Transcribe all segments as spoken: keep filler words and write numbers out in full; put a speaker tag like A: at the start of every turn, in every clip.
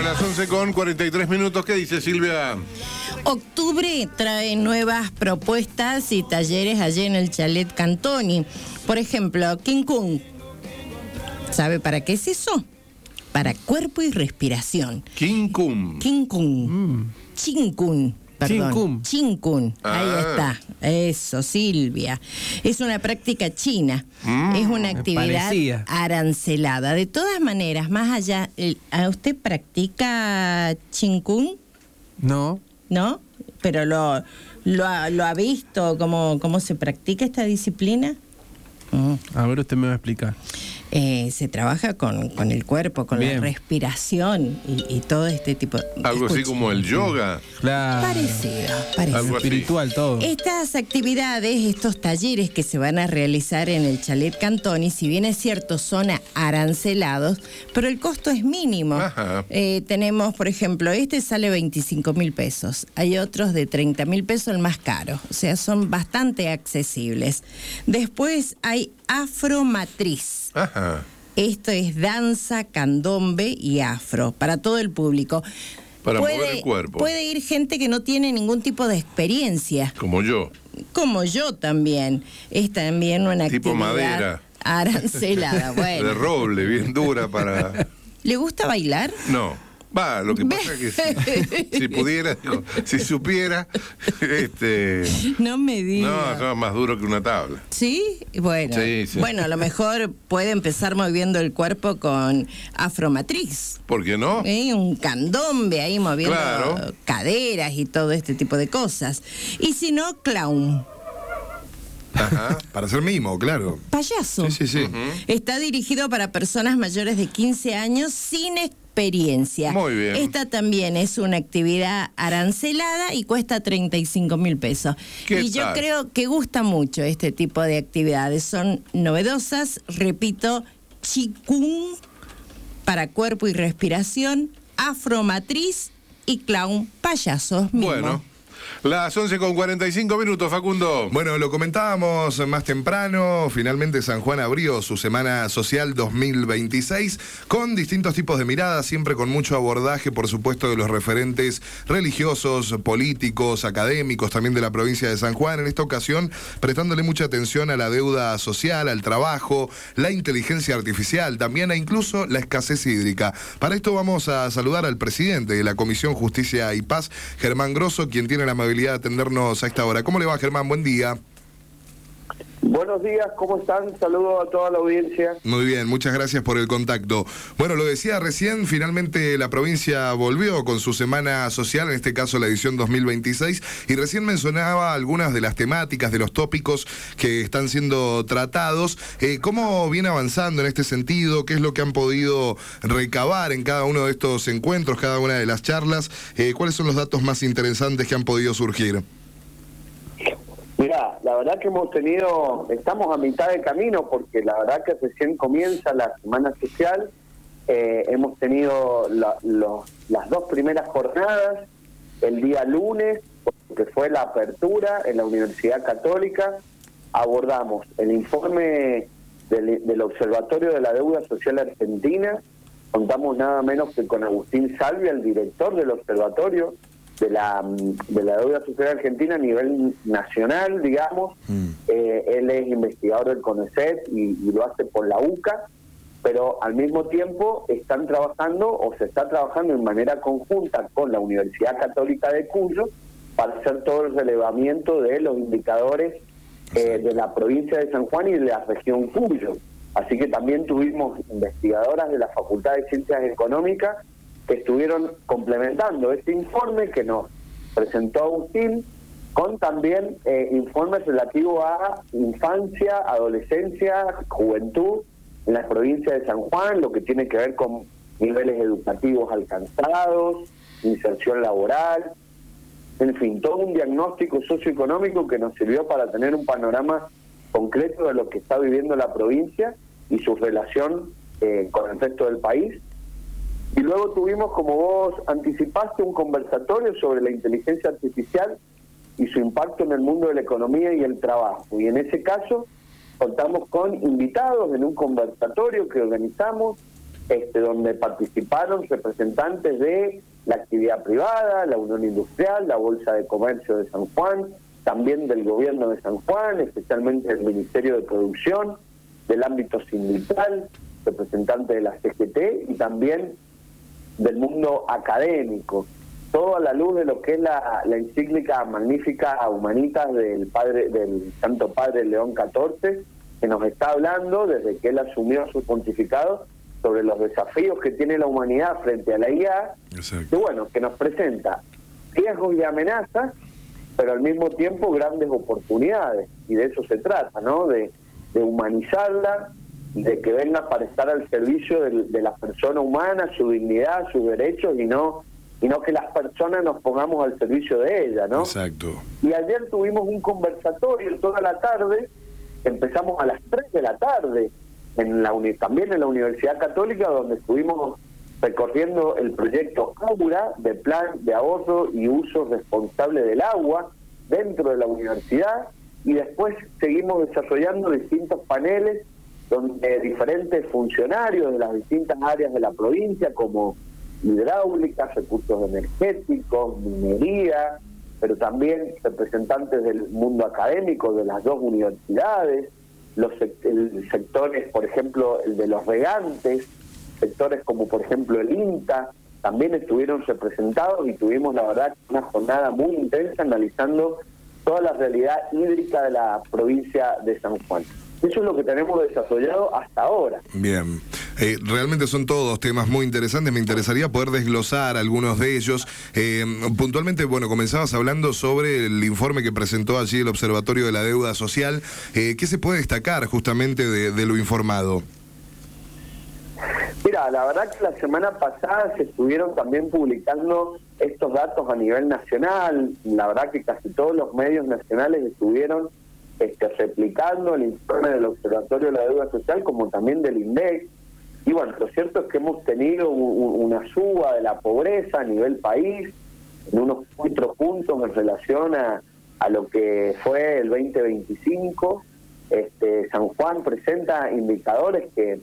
A: las once con cuarenta y tres minutos. ¿Qué dice Silvia?
B: Octubre trae nuevas propuestas y talleres allí en el Chalet Cantoni. Por ejemplo, King Kung. ¿Sabe para qué es eso? Para cuerpo y respiración.
A: King Kung.
B: King Kung. Mm. Chin Kung. Perdón. Chin Kung.
A: Ah.
B: Ahí está. Eso, Silvia. Es una práctica china. Mm, es una actividad arancelada. De todas maneras, más allá, ¿a usted practica Chin Kung?
C: No.
B: ¿No? ¿Pero lo, lo, ha, lo ha visto cómo, cómo se practica esta disciplina?
C: Mm. A ver, usted me va a explicar.
B: Eh, se trabaja con, con el cuerpo, con Bien. la respiración y, y todo este tipo.
A: Algo Escuche. así como el yoga.
B: Claro. Parecido, parecido.
C: Algo espiritual todo.
B: Estas actividades, estos talleres que se van a realizar en el Chalet Cantoni, si bien es cierto, son arancelados, pero el costo es mínimo. Eh, tenemos, por ejemplo, este sale veinticinco mil pesos. Hay otros de treinta mil pesos, el más caro. O sea, son bastante accesibles. Después hay afromatriz.
A: Ajá.
B: Esto es danza, candombe y afro, para todo el público.
A: Para
B: puede,
A: mover el cuerpo.
B: Puede ir gente que no tiene ningún tipo de experiencia.
A: Como yo.
B: Como yo también. Es también una
A: tipo
B: actividad
A: madera.
B: Arancelada. Bueno.
A: De roble, bien dura para...
B: ¿Le gusta bailar?
A: No. Va, lo que pasa es que si, si pudiera, digo, si supiera, este...
B: No me diga.
A: No, no, es más duro que una tabla.
B: ¿Sí? Bueno,
A: sí, sí.
B: Bueno, a lo mejor puede empezar moviendo el cuerpo con afromatriz.
A: ¿Por qué no?
B: ¿Eh? Un candombe ahí moviendo
A: claro.
B: caderas y todo este tipo de cosas. Y si no, clown.
D: Ajá, para ser mimo, claro.
B: Payaso.
D: Sí, sí, sí.
B: Uh-huh. Está dirigido para personas mayores de quince años sin experiencia.
A: Muy bien.
B: Esta también es una actividad arancelada y cuesta treinta y cinco mil pesos. Y yo
A: tal?
B: creo que gusta mucho este tipo de actividades. Son novedosas, repito, Qigong para cuerpo y respiración, afromatriz y clown, payasos mimo.
A: Bueno. Las once con cuarenta y cinco minutos, Facundo.
D: Bueno, lo comentábamos más temprano. Finalmente San Juan abrió su Semana Social dos mil veintiséis con distintos tipos de miradas, siempre con mucho abordaje, por supuesto, de los referentes religiosos, políticos, académicos, también de la provincia de San Juan. En esta ocasión, prestándole mucha atención a la deuda social, al trabajo, la inteligencia artificial, también e incluso la escasez hídrica. Para esto vamos a saludar al presidente de la Comisión Justicia y Paz, Germán Grosso, quien tiene la amabilidad de atendernos a esta hora. ¿Cómo le va, Germán? Buen día.
E: Buenos días, ¿cómo están? Saludos a toda la audiencia.
D: Muy bien, muchas gracias por el contacto. Bueno, lo decía recién, finalmente la provincia volvió con su Semana Social, en este caso la edición dos mil veintiséis, y recién mencionaba algunas de las temáticas, de los tópicos que están siendo tratados. Eh, ¿Cómo viene avanzando en este sentido? ¿Qué es lo que han podido recabar en cada uno de estos encuentros, cada una de las charlas? Eh, ¿Cuáles son los datos más interesantes que han podido surgir?
E: Mira, la verdad que hemos tenido, estamos a mitad de camino porque la verdad que recién comienza la Semana Social, eh, hemos tenido la, los, las dos primeras jornadas, el día lunes, que fue la apertura en la Universidad Católica, abordamos el informe del, del Observatorio de la Deuda Social Argentina, contamos nada menos que con Agustín Salvia, el director del observatorio, de la de la deuda social argentina a nivel nacional, digamos. Mm. Eh, él es investigador del CONICET y, y lo hace por la U C A, pero al mismo tiempo están trabajando o se está trabajando en manera conjunta con la Universidad Católica de Cuyo para hacer todo el relevamiento de los indicadores eh, de la provincia de San Juan y de la región Cuyo. Así que también tuvimos investigadoras de la Facultad de Ciencias Económicas que estuvieron complementando este informe que nos presentó Agustín, con también eh, informes relativos a infancia, adolescencia, juventud en la provincia de San Juan, lo que tiene que ver con niveles educativos alcanzados, inserción laboral, en fin, todo un diagnóstico socioeconómico que nos sirvió para tener un panorama concreto de lo que está viviendo la provincia y su relación eh, con el resto del país. Y luego tuvimos, como vos anticipaste, un conversatorio sobre la inteligencia artificial y su impacto en el mundo de la economía y el trabajo. Y en ese caso contamos con invitados en un conversatorio que organizamos este, donde participaron representantes de la actividad privada, la Unión Industrial, la Bolsa de Comercio de San Juan, también del gobierno de San Juan, especialmente del Ministerio de Producción, del ámbito sindical, representantes de la C G T y también del mundo académico. Todo a la luz de lo que es la, la encíclica magnífica Humanitas del padre del Santo Padre León catorce, que nos está hablando desde que él asumió su pontificado sobre los desafíos que tiene la humanidad frente a la I A, que bueno, que nos presenta riesgos y amenazas, pero al mismo tiempo grandes oportunidades, y de eso se trata, ¿no? De, de humanizarla, de que venga para estar al servicio de, de la persona humana, su dignidad, sus derechos, y no y no que las personas nos pongamos al servicio de ella, ¿no?
D: Exacto.
E: Y ayer tuvimos un conversatorio toda la tarde, empezamos a las tres de la tarde, en la uni también en la Universidad Católica, donde estuvimos recorriendo el proyecto Aura, de plan de ahorro y uso responsable del agua dentro de la universidad, y después seguimos desarrollando distintos paneles donde diferentes funcionarios de las distintas áreas de la provincia, como hidráulica, recursos energéticos, minería, pero también representantes del mundo académico de las dos universidades, los el, sectores, por ejemplo, el de los regantes, sectores como por ejemplo el INTA, también estuvieron representados, y tuvimos la verdad una jornada muy intensa analizando toda la realidad hídrica de la provincia de San Juan. Eso es lo que tenemos desarrollado hasta ahora.
D: Bien, eh, realmente son todos temas muy interesantes. Me interesaría poder desglosar algunos de ellos. Eh, puntualmente, bueno, comenzabas hablando sobre el informe que presentó allí el Observatorio de la Deuda Social. Eh, ¿Qué se puede destacar justamente de, de lo informado?
E: Mira, la verdad que la semana pasada se estuvieron también publicando estos datos a nivel nacional. La verdad que casi todos los medios nacionales estuvieron Este, replicando el informe del Observatorio de la Deuda Social, como también del INDEC. Y bueno, lo cierto es que hemos tenido un, una suba de la pobreza a nivel país, en unos cuatro puntos en relación a, a lo que fue el veinte veinticinco. Este, San Juan presenta indicadores que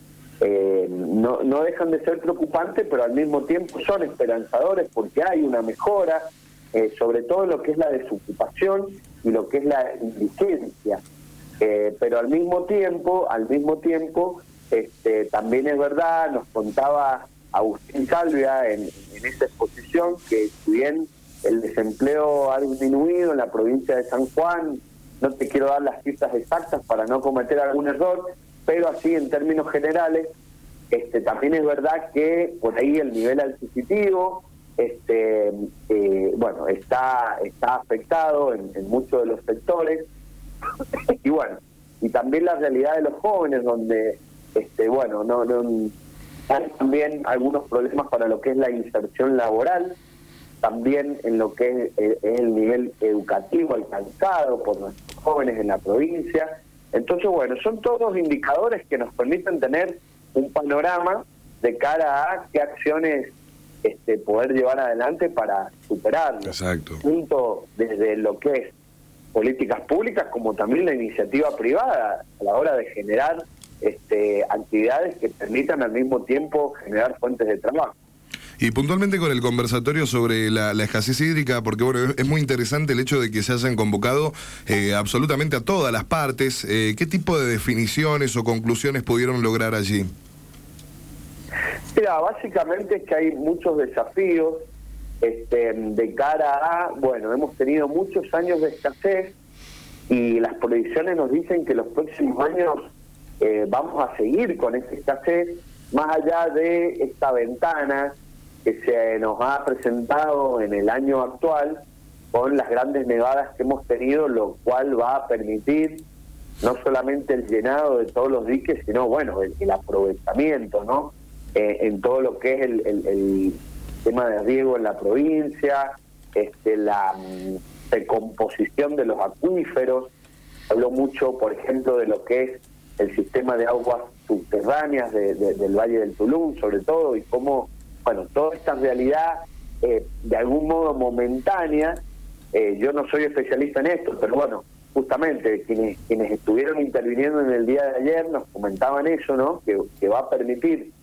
E: eh, no, no dejan de ser preocupantes, pero al mismo tiempo son esperanzadores, porque hay una mejora, eh, sobre todo en lo que es la desocupación y lo que es la indigencia, eh, pero al mismo tiempo, al mismo tiempo, este, también es verdad, nos contaba Agustín Salvia en, en esa exposición, que si bien el desempleo ha disminuido en la provincia de San Juan, no te quiero dar las cifras exactas para no cometer algún error, pero así en términos generales, este, también es verdad que por ahí el nivel adquisitivo, este eh, bueno está está afectado en, en muchos de los sectores, y bueno, y también la realidad de los jóvenes, donde este bueno no, no hay también algunos problemas para lo que es la inserción laboral, también en lo que es, es el nivel educativo alcanzado por nuestros jóvenes en la provincia. Entonces bueno, son todos indicadores que nos permiten tener un panorama de cara a qué acciones Este, poder llevar adelante para superarlo.
D: Exacto.
E: Junto desde lo que es políticas públicas, como también la iniciativa privada a la hora de generar este, actividades que permitan al mismo tiempo generar fuentes de trabajo.
D: Y puntualmente con el conversatorio sobre la, la escasez hídrica, porque bueno, es, es muy interesante el hecho de que se hayan convocado eh, absolutamente a todas las partes. Eh, ¿Qué tipo de definiciones o conclusiones pudieron lograr allí?
E: Mira, básicamente es que hay muchos desafíos este, de cara a, bueno, hemos tenido muchos años de escasez, y las proyecciones nos dicen que los próximos años eh, vamos a seguir con esa escasez, más allá de esta ventana que se nos ha presentado en el año actual con las grandes nevadas que hemos tenido, lo cual va a permitir no solamente el llenado de todos los diques, sino bueno, el, el aprovechamiento, ¿no? Eh, en todo lo que es el, el, el tema de riego en la provincia, este, la um, recomposición de los acuíferos. Habló mucho, por ejemplo, de lo que es el sistema de aguas subterráneas de, de, del Valle del Tulum, sobre todo, y cómo, bueno, toda esta realidad, eh, de algún modo momentánea, eh, yo no soy especialista en esto, pero bueno, justamente quienes, quienes estuvieron interviniendo en el día de ayer nos comentaban eso, ¿no? Que, que va a permitir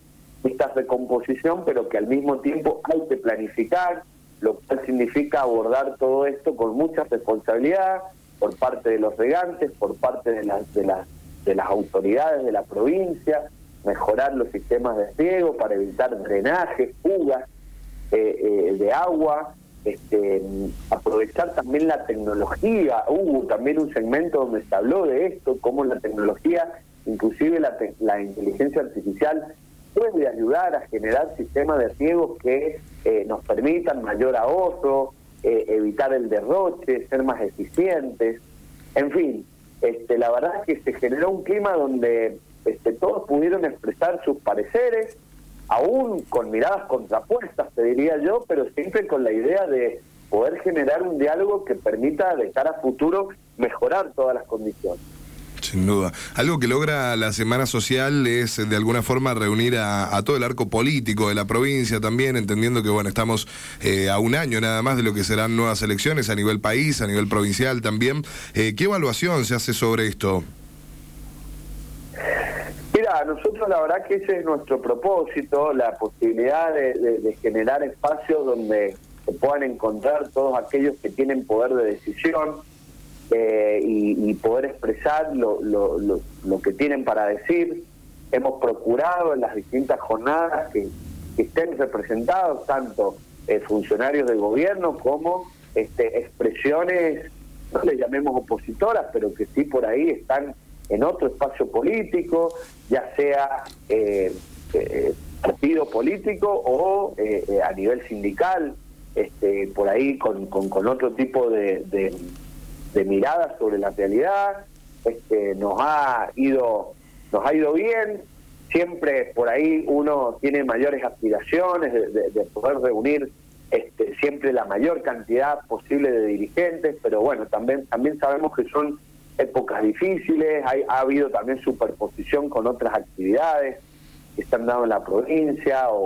E: vistas de composición, pero que al mismo tiempo hay que planificar, lo cual significa abordar todo esto con mucha responsabilidad por parte de los regantes, por parte de las, de las, de las autoridades de la provincia, mejorar los sistemas de riego para evitar drenajes, fugas eh, eh, de agua, este, aprovechar también la tecnología. Hubo también un segmento donde se habló de esto, cómo la tecnología, inclusive la, te la inteligencia artificial, puede ayudar a generar sistemas de riego que eh, nos permitan mayor ahorro, eh, evitar el derroche, ser más eficientes. En fin, este, la verdad es que se generó un clima donde este, todos pudieron expresar sus pareceres, aún con miradas contrapuestas, te diría yo, pero siempre con la idea de poder generar un diálogo que permita de cara a futuro mejorar todas las condiciones.
D: Sin duda. Algo que logra la Semana Social es de alguna forma reunir a, a todo el arco político de la provincia también, entendiendo que bueno, estamos eh, a un año nada más de lo que serán nuevas elecciones a nivel país, a nivel provincial también. Eh, ¿Qué evaluación se hace sobre esto?
E: Mira, nosotros la verdad que ese es nuestro propósito, la posibilidad de, de, de generar espacios donde se puedan encontrar todos aquellos que tienen poder de decisión, Eh, y, y poder expresar lo, lo, lo, lo que tienen para decir. Hemos procurado en las distintas jornadas que, que estén representados tanto eh, funcionarios del gobierno como este, expresiones, no les llamemos opositoras, pero que sí por ahí están en otro espacio político, ya sea eh, eh, partido político o eh, eh, a nivel sindical, este, por ahí con, con, con otro tipo de... de de mirada sobre la realidad. Este, nos ha ido nos ha ido bien, siempre por ahí uno tiene mayores aspiraciones de, de, de poder reunir este, siempre la mayor cantidad posible de dirigentes, pero bueno, también también sabemos que son épocas difíciles, hay, ha habido también superposición con otras actividades que están dando en la provincia o,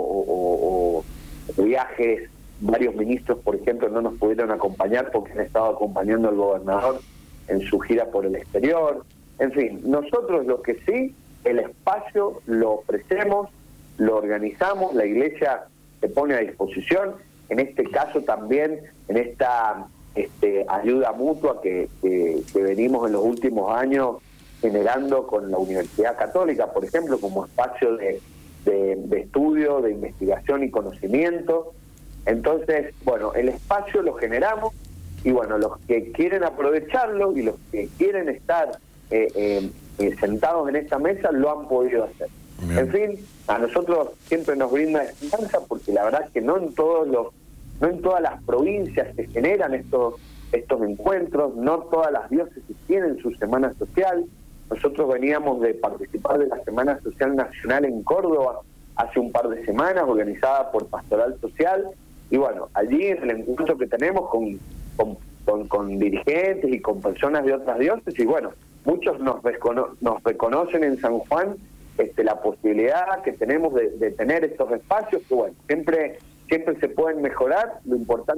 E: o, o viajes. Varios ministros, por ejemplo, no nos pudieron acompañar porque han estado acompañando al gobernador en su gira por el exterior. En fin, nosotros lo que sí, el espacio lo ofrecemos, lo organizamos, la iglesia se pone a disposición, en este caso también en esta este, ayuda mutua que, que, que venimos en los últimos años generando con la Universidad Católica, por ejemplo, como espacio de, de, de estudio, de investigación y conocimiento. Entonces, bueno, el espacio lo generamos y bueno, los que quieren aprovecharlo y los que quieren estar eh, eh, eh, sentados en esta mesa lo han podido hacer. Bien. En fin, a nosotros siempre nos brinda esperanza porque la verdad es que no en todos los, no en todas las provincias se generan estos estos encuentros, no todas las diócesis tienen su semana social. Nosotros veníamos de participar de la Semana Social Nacional en Córdoba hace un par de semanas, organizada por Pastoral Social. Y bueno, allí en el encuentro que tenemos con, con, con, con dirigentes y con personas de otras diócesis, y bueno, muchos nos, recono nos reconocen en San Juan este, la posibilidad que tenemos de, de tener estos espacios, que bueno, siempre, siempre se pueden mejorar, lo importante